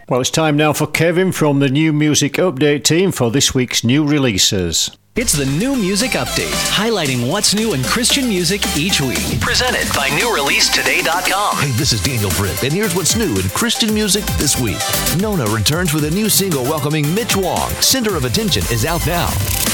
Well, it's time now for Kevin from the New Music Update team for this week's new releases. It's the New Music Update, highlighting what's new in Christian music each week. Presented by NewReleaseToday.com. Hey, this is Daniel Britt, and here's what's new in Christian music this week. Nona returns with a new single welcoming Mitch Wong. Center of Attention is out now.